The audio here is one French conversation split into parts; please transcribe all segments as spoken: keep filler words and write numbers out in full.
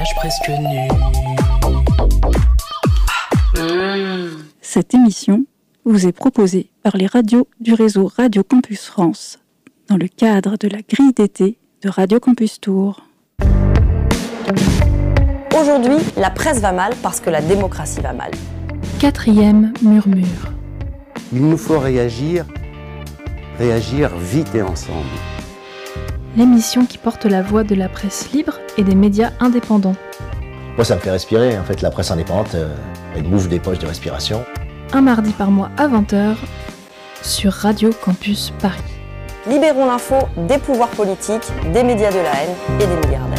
plage presque nue. Mmh. Cette émission vous est proposée par les radios du réseau Radio Campus France, dans le cadre de la grille d'été de Radio Campus Tours. Aujourd'hui, la presse va mal parce que la démocratie va mal. Quatrième murmure. Il nous faut réagir, réagir vite et ensemble. L'émission qui porte la voix de la presse libre et des médias indépendants. Moi, ça me fait respirer. En fait, la presse indépendante, euh, elle m'ouvre des poches de respiration. Un mardi par mois à vingt heures sur Radio Campus Paris. Libérons l'info des pouvoirs politiques, des médias de la haine et des milliardaires.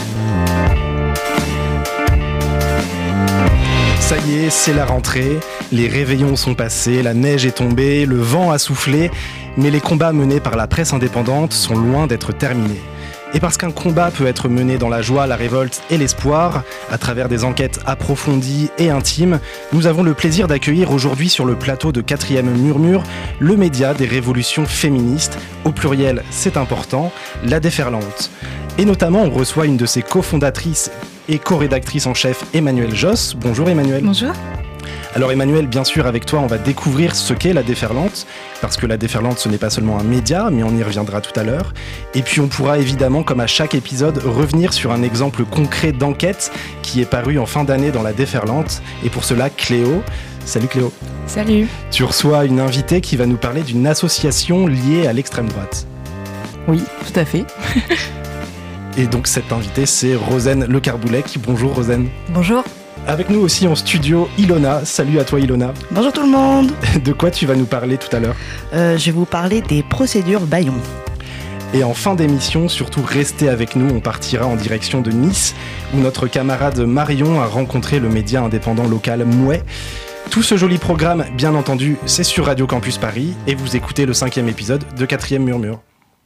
Ça y est, c'est la rentrée, les réveillons sont passés, la neige est tombée, le vent a soufflé, mais les combats menés par la presse indépendante sont loin d'être terminés. Et parce qu'un combat peut être mené dans la joie, la révolte et l'espoir, à travers des enquêtes approfondies et intimes, nous avons le plaisir d'accueillir aujourd'hui sur le plateau de Quatrième Murmure le média des révolutions féministes, au pluriel c'est important, la Déferlante. Et notamment on reçoit une de ses cofondatrices et co-rédactrice en chef, Emmanuelle Josse. Bonjour Emmanuelle. Bonjour. Alors Emmanuelle, bien sûr avec toi on va découvrir ce qu'est la Déferlante, parce que la Déferlante ce n'est pas seulement un média, mais on y reviendra tout à l'heure. Et puis on pourra évidemment, comme à chaque épisode, revenir sur un exemple concret d'enquête qui est paru en fin d'année dans la Déferlante. Et pour cela, Cléo. Salut Cléo. Salut. Tu reçois une invitée qui va nous parler d'une association liée à l'extrême droite. Oui, tout à fait. Et donc cette invitée c'est Rosen Le Carboulet. Bonjour Rosen. Bonjour. Avec nous aussi en studio, Ilona. Salut à toi Ilona. Bonjour tout le monde. De quoi tu vas nous parler tout à l'heure ? euh, Je vais vous parler des procédures Bayon. Et en fin d'émission, surtout restez avec nous, on partira en direction de Nice, où notre camarade Marion a rencontré le média indépendant local Mouais. Tout ce joli programme, bien entendu, c'est sur Radio Campus Paris, et vous écoutez le cinquième épisode de Quatrième Murmure.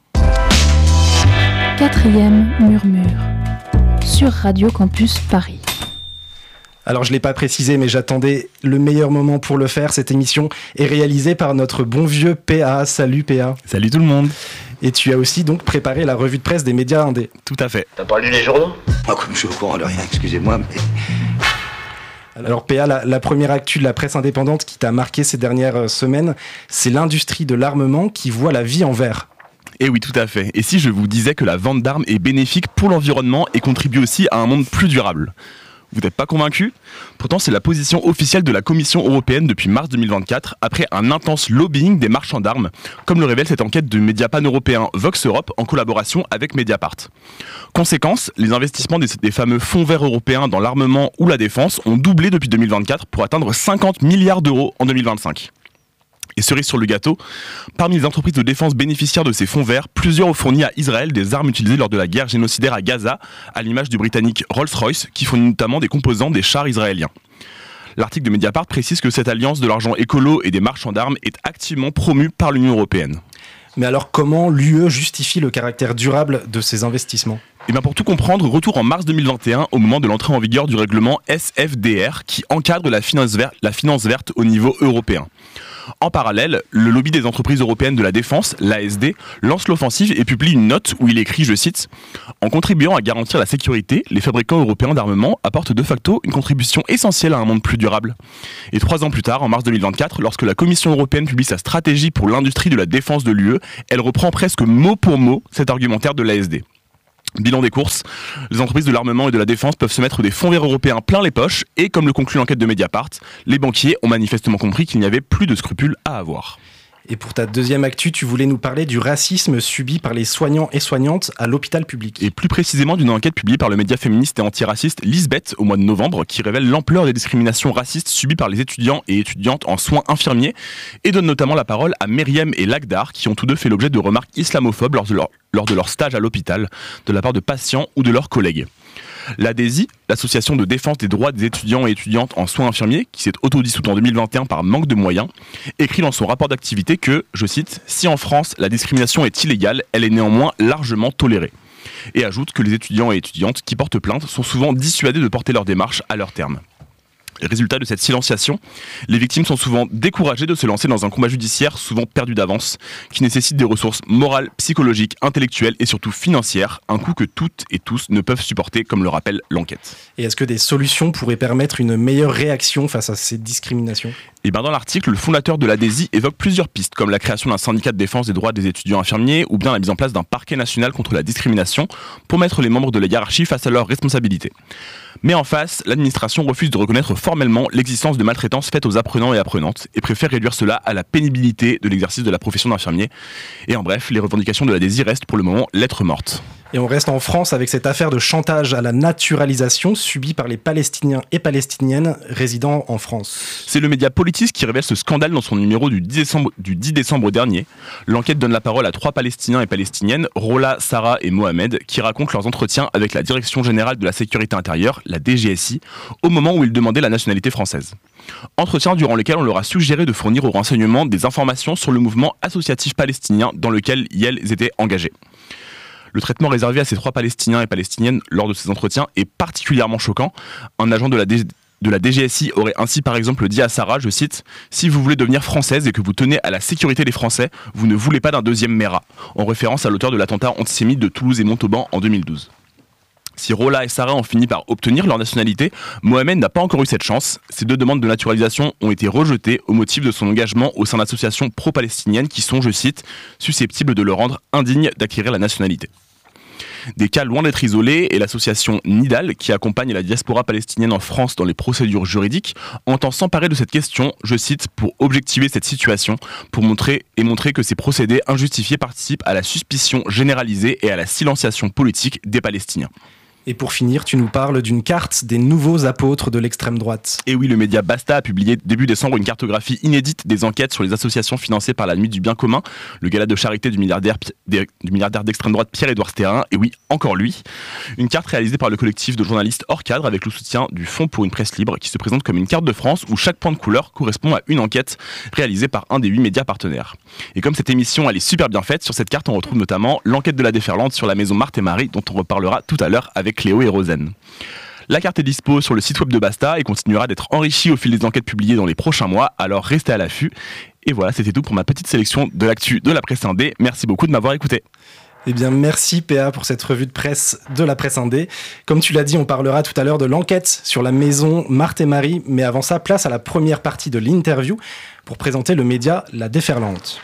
Quatrième Murmure sur Radio Campus Paris. Alors je ne l'ai pas précisé, mais j'attendais le meilleur moment pour le faire. Cette émission est réalisée par notre bon vieux P A. Salut P A. Salut tout le monde. Et tu as aussi donc préparé la revue de presse des médias indés. Tout à fait. T'as pas lu les journaux ? Moi, comme je suis au courant de rien, excusez-moi, mais... Alors P A, la, la première actu de la presse indépendante qui t'a marqué ces dernières semaines, c'est l'industrie de l'armement qui voit la vie en vert. Et oui, tout à fait. Et si je vous disais que la vente d'armes est bénéfique pour l'environnement et contribue aussi à un monde plus durable ? Vous n'êtes pas convaincu ? Pourtant, c'est la position officielle de la Commission européenne depuis mars deux mille vingt-quatre, après un intense lobbying des marchands d'armes, comme le révèle cette enquête de média pan-européen Vox Europe en collaboration avec Mediapart. Conséquence, les investissements des, des fameux fonds verts européens dans l'armement ou la défense ont doublé depuis deux mille vingt-quatre pour atteindre cinquante milliards d'euros en deux mille vingt-cinq. Et cerise sur le gâteau, parmi les entreprises de défense bénéficiaires de ces fonds verts, plusieurs ont fourni à Israël des armes utilisées lors de la guerre génocidaire à Gaza, à l'image du britannique Rolls-Royce, qui fournit notamment des composants des chars israéliens. L'article de Mediapart précise que cette alliance de l'argent écolo et des marchands d'armes est activement promue par l'Union européenne. Mais alors comment l'U E justifie le caractère durable de ces investissements ? Et bien pour tout comprendre, retour en mars deux mille vingt et un, au moment de l'entrée en vigueur du règlement S F D R, qui encadre la finance verte, la finance verte au niveau européen. En parallèle, le lobby des entreprises européennes de la défense, l'A S D, lance l'offensive et publie une note où il écrit, je cite, « En contribuant à garantir la sécurité, les fabricants européens d'armement apportent de facto une contribution essentielle à un monde plus durable. » Et trois ans plus tard, en mars deux mille vingt-quatre, lorsque la Commission européenne publie sa stratégie pour l'industrie de la défense de l'U E, elle reprend presque mot pour mot cet argumentaire de l'A S D. Bilan des courses, les entreprises de l'armement et de la défense peuvent se mettre des fonds verts européens plein les poches et, comme le conclut l'enquête de Mediapart, les banquiers ont manifestement compris qu'il n'y avait plus de scrupules à avoir. Et pour ta deuxième actu, tu voulais nous parler du racisme subi par les soignants et soignantes à l'hôpital public. Et plus précisément d'une enquête publiée par le média féministe et antiraciste Lisbeth au mois de novembre, qui révèle l'ampleur des discriminations racistes subies par les étudiants et étudiantes en soins infirmiers, et donne notamment la parole à Myriam et Lagdar, qui ont tous deux fait l'objet de remarques islamophobes lors de leur, lors de leur stage à l'hôpital, de la part de patients ou de leurs collègues. L'A D E S I, l'association de défense des droits des étudiants et étudiantes en soins infirmiers, qui s'est autodissoute en deux mille vingt et un par manque de moyens, écrit dans son rapport d'activité que, je cite, « Si en France la discrimination est illégale, elle est néanmoins largement tolérée ». Et ajoute que les étudiants et étudiantes qui portent plainte sont souvent dissuadés de porter leur démarche à leur terme. Résultat de cette silenciation, les victimes sont souvent découragées de se lancer dans un combat judiciaire souvent perdu d'avance, qui nécessite des ressources morales, psychologiques, intellectuelles et surtout financières, un coût que toutes et tous ne peuvent supporter, comme le rappelle l'enquête. Et est-ce que des solutions pourraient permettre une meilleure réaction face à ces discriminations ? Et bien dans l'article, le fondateur de l'A D E S I évoque plusieurs pistes, comme la création d'un syndicat de défense des droits des étudiants infirmiers ou bien la mise en place d'un parquet national contre la discrimination pour mettre les membres de la hiérarchie face à leurs responsabilités. Mais en face, l'administration refuse de reconnaître formellement l'existence de maltraitance faite aux apprenants et apprenantes et préfère réduire cela à la pénibilité de l'exercice de la profession d'infirmier. Et en bref, les revendications de l'A D E S I restent pour le moment lettre morte. Et on reste en France avec cette affaire de chantage à la naturalisation subie par les Palestiniens et Palestiniennes résidant en France. C'est le média Politis qui révèle ce scandale dans son numéro du dix décembre, du dix décembre dernier. L'enquête donne la parole à trois Palestiniens et Palestiniennes, Rola, Sarah et Mohamed, qui racontent leurs entretiens avec la Direction Générale de la Sécurité Intérieure, la D G S I, au moment où ils demandaient la nationalité française. Entretien durant lequel on leur a suggéré de fournir aux renseignements des informations sur le mouvement associatif palestinien dans lequel ils étaient engagés. Le traitement réservé à ces trois Palestiniens et Palestiniennes lors de ces entretiens est particulièrement choquant. Un agent de la, D- de la D G S I aurait ainsi par exemple dit à Sarah, je cite, « Si vous voulez devenir française et que vous tenez à la sécurité des Français, vous ne voulez pas d'un deuxième Mera », en référence à l'auteur de l'attentat antisémite de Toulouse et Montauban en deux mille douze. Si Rola et Sarah ont fini par obtenir leur nationalité, Mohamed n'a pas encore eu cette chance. Ces deux demandes de naturalisation ont été rejetées au motif de son engagement au sein d'associations pro-palestiniennes qui sont, je cite, susceptibles de le rendre indigne d'acquérir la nationalité. Des cas loin d'être isolés et l'association Nidal, qui accompagne la diaspora palestinienne en France dans les procédures juridiques, entend s'emparer de cette question, je cite, pour objectiver cette situation, pour montrer et montrer que ces procédés injustifiés participent à la suspicion généralisée et à la silenciation politique des Palestiniens. Et pour finir, tu nous parles d'une carte des nouveaux apôtres de l'extrême droite. Et oui, le média Basta a publié début décembre une cartographie inédite des enquêtes sur les associations financées par la Nuit du Bien Commun, le gala de charité du milliardaire, du milliardaire d'extrême droite Pierre-Édouard Stérin, et oui, encore lui. Une carte réalisée par le collectif de journalistes hors cadre avec le soutien du Fonds pour une presse libre qui se présente comme une carte de France où chaque point de couleur correspond à une enquête réalisée par un des huit médias partenaires. Et comme cette émission elle est super bien faite, sur cette carte on retrouve notamment l'enquête de la déferlante sur la maison Marthe et Marie dont on reparlera tout à l'heure avec Cléo et Rosen. La carte est dispo sur le site web de Basta et continuera d'être enrichie au fil des enquêtes publiées dans les prochains mois, alors restez à l'affût. Et voilà, c'était tout pour ma petite sélection de l'actu de la presse indé. Merci beaucoup de m'avoir écouté. Eh bien, merci P A pour cette revue de presse de la presse indé. Comme tu l'as dit, on parlera tout à l'heure de l'enquête sur la maison Marthe et Marie, mais avant ça, place à la première partie de l'interview pour présenter le média La Déferlante.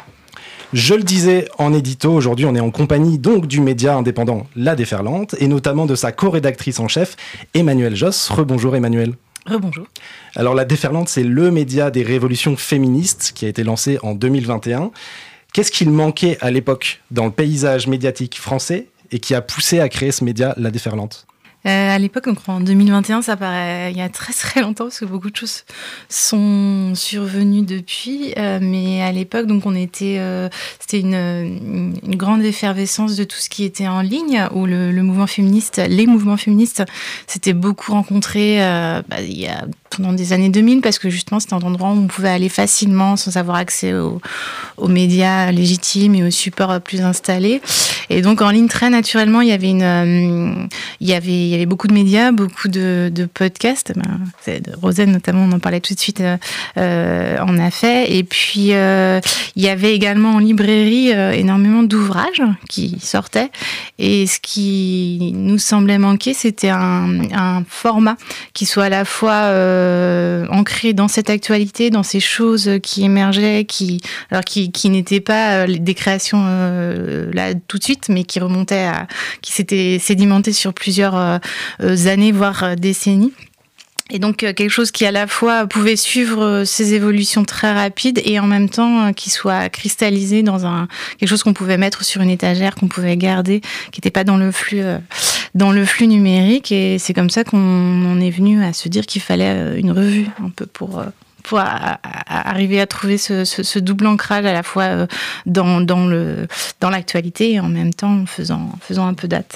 Je le disais en édito, aujourd'hui on est en compagnie donc du média indépendant La Déferlante et notamment de sa co-rédactrice en chef, Emmanuelle Josse. Rebonjour Emmanuelle. Rebonjour. Alors La Déferlante, c'est le média des révolutions féministes qui a été lancé en deux mille vingt et un. Qu'est-ce qu'il manquait à l'époque dans le paysage médiatique français et qui a poussé à créer ce média La Déferlante ? Euh, à l'époque, donc en deux mille vingt et un, ça paraît il y a très très longtemps parce que beaucoup de choses sont survenues depuis. Euh, mais à l'époque, donc on était, euh, c'était une, une, une grande effervescence de tout ce qui était en ligne, où le, le mouvement féministe, les mouvements féministes, s'étaient beaucoup rencontrés euh, bah, il y a pendant des années deux mille parce que justement c'était un endroit où on pouvait aller facilement sans avoir accès aux, aux médias légitimes et aux supports plus installés. Et donc en ligne très naturellement, il y avait une, euh, il y avait, il y avait beaucoup de médias, beaucoup de, de podcasts. Ben, c'est, de Rosen notamment, on en parlait tout de suite, euh, euh, en a fait. Et puis euh, il y avait également en librairie euh, énormément d'ouvrages qui sortaient. Et ce qui nous semblait manquer, c'était un, un format qui soit à la fois euh, ancré dans cette actualité, dans ces choses qui émergeaient, qui, alors qui, qui n'étaient pas des créations euh, là tout de suite, mais qui remontaient à, qui s'étaient sédimentées sur plusieurs euh, années, voire décennies. Et donc quelque chose qui à la fois pouvait suivre ces évolutions très rapides et en même temps qui soit cristallisé dans un quelque chose qu'on pouvait mettre sur une étagère, qu'on pouvait garder, qui n'était pas dans le flux dans le flux numérique. Et c'est comme ça qu'on en est venu à se dire qu'il fallait une revue un peu pour pour à, à arriver à trouver ce, ce, ce double ancrage à la fois dans dans le dans l'actualité et en même temps en faisant en faisant un peu date.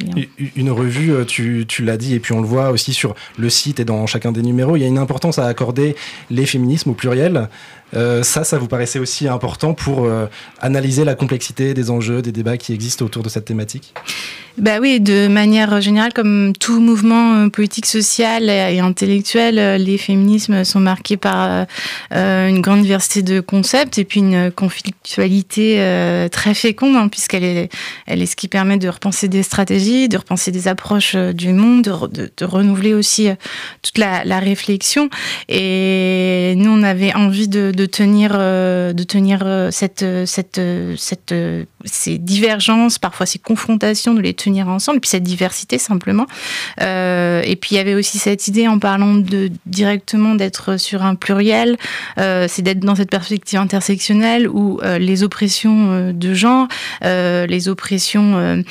Julien. Une revue, tu, tu l'as dit, et puis on le voit aussi sur le site et dans chacun des numéros, il y a une importance à accorder les féminismes au pluriel. Euh, ça, ça vous paraissait aussi important pour euh, analyser la complexité des enjeux, des débats qui existent autour de cette thématique ? Bah oui, de manière générale, comme tout mouvement politique, social et intellectuel, les féminismes sont marqués par euh, une grande diversité de concepts et puis une conflictualité euh, très féconde, hein, puisqu'elle est, elle est ce qui permet de repenser des stratégies, de repenser des approches du monde, de, de, de renouveler aussi toute la, la réflexion. Et nous, on avait envie de, de tenir, de tenir cette, cette, cette, ces divergences, parfois ces confrontations, de les tenir ensemble, et puis cette diversité simplement. Euh, et puis il y avait aussi cette idée, en parlant de, directement d'être sur un pluriel, euh, c'est d'être dans cette perspective intersectionnelle où euh, les oppressions euh, de genre, euh, les oppressions euh,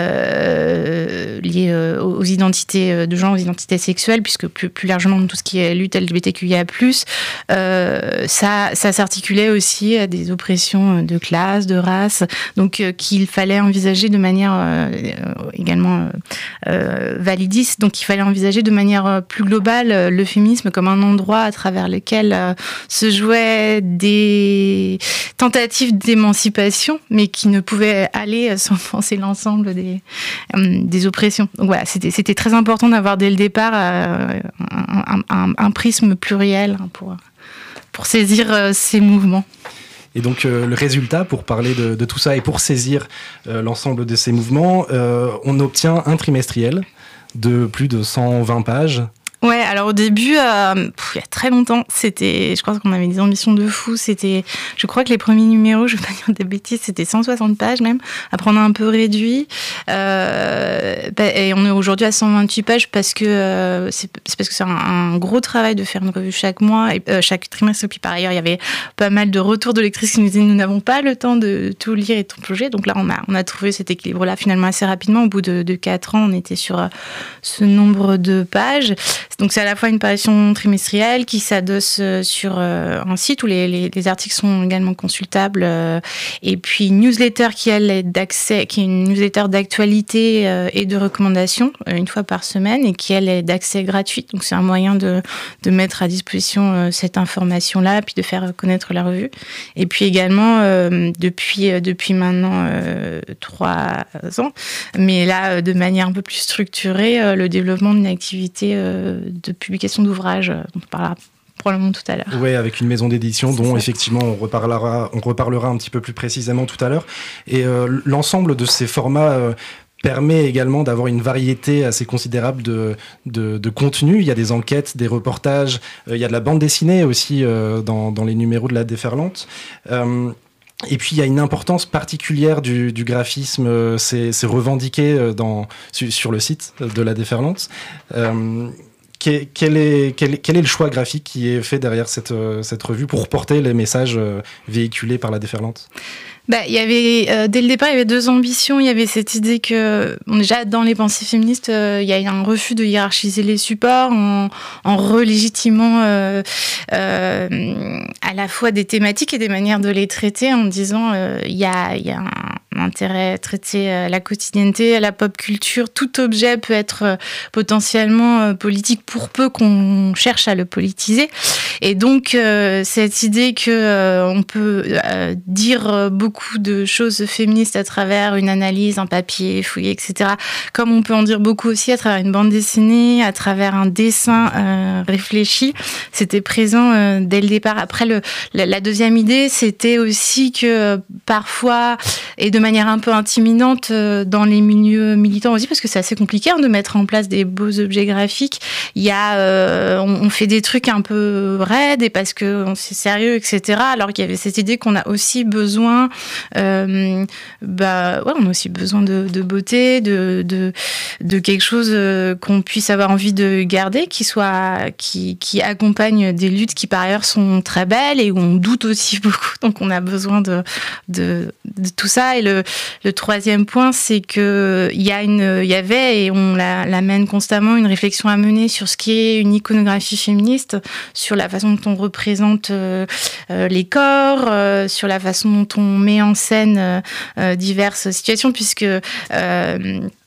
euh, liées euh, aux identités de genre, aux identités sexuelles, puisque plus, plus largement tout ce qui est lutte L G B T Q I A plus, euh, ça, ça s'articulait aussi à des oppressions de classe, de race, donc euh, qu'il fallait envisager de manière euh, également euh, validiste. Donc il fallait envisager de manière plus globale euh, le féminisme comme un endroit à travers lequel euh, se jouaient des tentatives d'émancipation, mais qui ne pouvaient aller sans penser l'ensemble des, euh, des oppressions. Donc voilà, c'était, c'était très important d'avoir dès le départ euh, un, un, un prisme pluriel pour, pour saisir euh, ces mouvements. Et donc euh, le résultat, pour parler de, de tout ça et pour saisir euh, l'ensemble de ces mouvements, euh, on obtient un trimestriel de plus de cent vingt pages. Ouais, alors au début, euh, pff, il y a très longtemps, c'était, je crois qu'on avait des ambitions de fou. C'était, je crois que les premiers numéros, je vais pas dire des bêtises, c'était cent soixante pages même. Après, on a un peu réduit, euh, et on est aujourd'hui à cent vingt-huit pages parce que euh, c'est, c'est parce que c'est un, un gros travail de faire une revue chaque mois, et, euh, chaque trimestre. Et puis par ailleurs, il y avait pas mal de retours de lectrices qui nous disaient nous n'avons pas le temps de tout lire et tout plonger. Donc là, on a, on a trouvé cet équilibre-là finalement assez rapidement. Au bout de, de quatre ans, on était sur euh, ce nombre de pages. Donc c'est à la fois une parution trimestrielle qui s'adosse sur euh, un site où les, les, les articles sont également consultables, euh, et puis une newsletter qui elle est d'accès, qui est une newsletter d'actualité euh, et de recommandations euh, une fois par semaine, et qui elle est d'accès gratuit. Donc c'est un moyen de, de mettre à disposition euh, cette information-là, puis de faire connaître la revue. Et puis également euh, depuis euh, depuis maintenant euh, trois ans, mais là euh, de manière un peu plus structurée, euh, le développement d'une activité euh, de publication d'ouvrages, dont on parlera probablement tout à l'heure. Oui, avec une maison d'édition C'est dont ça. effectivement on reparlera, on reparlera un petit peu plus précisément tout à l'heure. Et euh, l'ensemble de ces formats euh, permet également d'avoir une variété assez considérable de, de, de contenu. Il y a des enquêtes, des reportages, euh, il y a de la bande dessinée aussi euh, dans, dans les numéros de La Déferlante. Euh, Et puis il y a une importance particulière du, du graphisme, euh, c'est, c'est revendiqué dans, sur, sur le site de La Déferlante. Euh, quel, quel, est, quel, quel est le choix graphique qui est fait derrière cette, cette revue pour porter les messages véhiculés par La Déferlante ? Bah, il y avait, euh, dès le départ, il y avait deux ambitions. Il y avait cette idée que, bon, déjà, dans les pensées féministes, euh, il y a un refus de hiérarchiser les supports en, en relégitimant euh, euh, à la fois des thématiques et des manières de les traiter, en disant euh, il y a, il y a un intérêt à traiter euh, la quotidienneté, la pop culture. Tout objet peut être euh, potentiellement euh, politique pour peu qu'on cherche à le politiser. Et donc, euh, cette idée que euh, on peut euh, dire beaucoup beaucoup de choses féministes à travers une analyse, un papier fouillé, et cetera. Comme on peut en dire beaucoup aussi à travers une bande dessinée, à travers un dessin euh, réfléchi. C'était présent euh, dès le départ. Après, le, la, la deuxième idée, c'était aussi que euh, parfois, et de manière un peu intimidante euh, dans les milieux militants aussi, parce que c'est assez compliqué hein, de mettre en place des beaux objets graphiques. Il y a, euh, on, on fait des trucs un peu raides et parce que on, c'est sérieux, et cetera. Alors qu'il y avait cette idée qu'on a aussi besoin Euh, bah ouais, on a aussi besoin de, de beauté, de, de, de quelque chose euh, qu'on puisse avoir envie de garder, qui soit, qui, qui accompagne des luttes qui par ailleurs sont très belles et où on doute aussi beaucoup. Donc on a besoin de, de, de tout ça. Et le, le troisième point, c'est que il y a une, il y avait et on la, l'amène constamment une réflexion à mener sur ce qui est une iconographie féministe, sur la façon dont on représente euh, euh, les corps, euh, sur la façon dont on met en scène euh, diverses situations, puisque euh,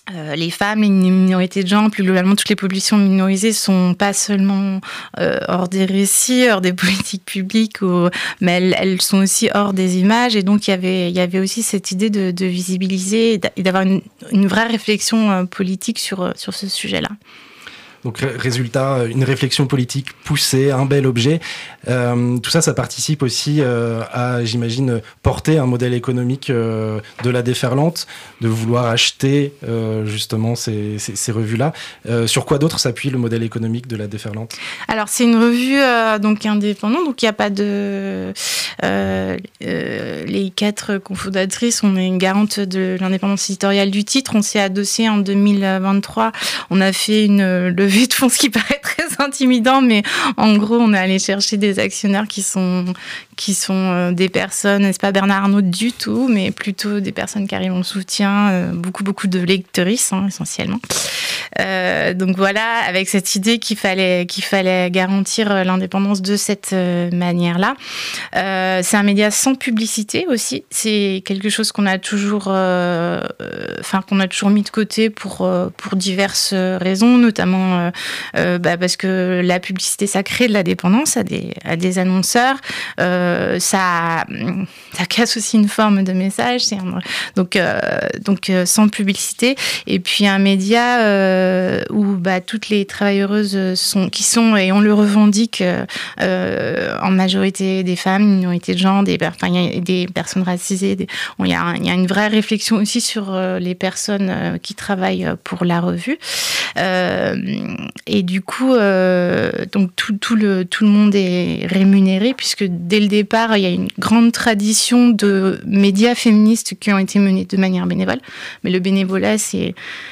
Euh, les femmes, les minorités de genre, plus globalement toutes les populations minorisées sont pas seulement euh, hors des récits, hors des politiques publiques, ou, mais elles, elles sont aussi hors des images. Et donc il y avait, il y avait aussi cette idée de, de visibiliser et d'avoir une, une vraie réflexion euh, politique sur, sur ce sujet-là. Donc résultat, une réflexion politique poussée, un bel objet. Euh, tout ça, ça participe aussi euh, à, j'imagine, porter un modèle économique euh, de la déferlante, de vouloir acheter euh, justement ces, ces, ces revues-là. Euh, sur quoi d'autre s'appuie le modèle économique de la déferlante ? Alors c'est une revue euh, donc indépendante, donc il n'y a pas de... Euh, euh, les quatre cofondatrices, on est garante de l'indépendance éditoriale du titre. On s'est adossé en deux mille vingt-trois. On a fait une levée de fonds, ce qui paraît très intimidant, mais en gros, on est allé chercher des actionnaires qui sont, qui sont euh, des personnes, n'est-ce pas Bernard Arnault du tout, mais plutôt des personnes qui arrivent en soutien, euh, beaucoup, beaucoup de lectrices, hein, essentiellement. Euh, donc voilà, avec cette idée qu'il fallait, qu'il fallait garantir l'indépendance de cette euh, manière-là. Euh, c'est un média sans publicité aussi. C'est quelque chose qu'on a toujours, euh, enfin, qu'on a toujours mis de côté pour, euh, pour diverses raisons, notamment euh, euh, bah, parce que la publicité, ça crée de la dépendance à des, à des annonceurs. Euh, ça, ça casse aussi une forme de message. C'est un, donc, euh, donc euh, sans publicité. Et puis un média euh, où bah, toutes les travailleuses sont, qui sont, et on le revendique, euh, en majorité des femmes, minorités de genre, des, enfin, y a des personnes racisées. Il bon, y, y a une vraie réflexion aussi sur euh, les personnes euh, qui travaillent pour la revue. Euh, et du coup, euh, donc tout, tout, le, tout le monde est rémunéré, puisque dès le départ, il y a une grande tradition de médias féministes qui ont été menés de manière bénévole. Mais le bénévolat, c'est...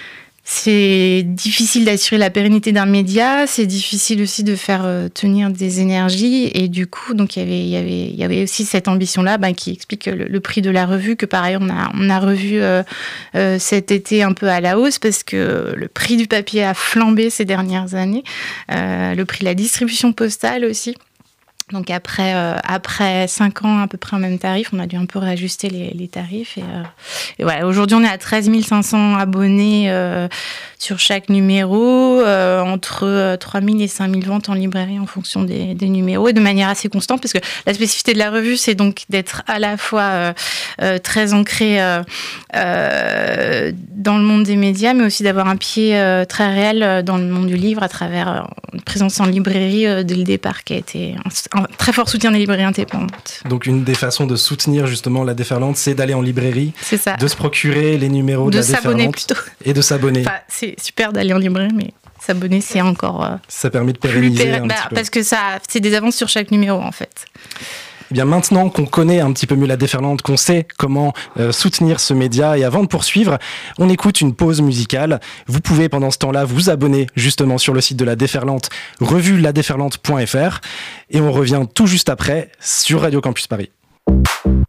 C'est difficile d'assurer la pérennité d'un média, c'est difficile aussi de faire euh, tenir des énergies, et du coup, donc il y avait, il y avait, il y avait aussi cette ambition-là, bah, qui explique le, le prix de la revue, que par ailleurs on a, on a revu euh, euh, cet été un peu à la hausse, parce que le prix du papier a flambé ces dernières années, euh, le prix de la distribution postale aussi. Donc après, euh, après cinq ans à peu près en même tarif, on a dû un peu réajuster les, les tarifs. Et, euh, et voilà, aujourd'hui, on est à treize mille cinq cents abonnés euh, sur chaque numéro, euh, entre trois mille et cinq mille ventes en librairie en fonction des, des numéros, et de manière assez constante, parce que la spécificité de la revue, c'est donc d'être à la fois euh, euh, très ancré euh, euh, dans le monde des médias, mais aussi d'avoir un pied euh, très réel dans le monde du livre, à travers euh, une présence en librairie euh, dès le départ, qui a été un, un très fort soutien des librairies indépendantes. Donc une des façons de soutenir justement la déferlante, c'est d'aller en librairie, c'est ça, de se procurer les numéros de, de la déferlante plutôt. Et de s'abonner. Enfin, c'est super d'aller en librairie, mais s'abonner, c'est encore euh, ça permet de pérenniser pér... un bah, petit peu. Parce que ça, c'est des avances sur chaque numéro en fait. Eh bien maintenant qu'on connaît un petit peu mieux la déferlante, qu'on sait comment euh, soutenir ce média, et avant de poursuivre, on écoute une pause musicale. Vous pouvez pendant ce temps-là vous abonner justement sur le site de la déferlante, revue la déferlante point f r, et on revient tout juste après sur Radio Campus Paris.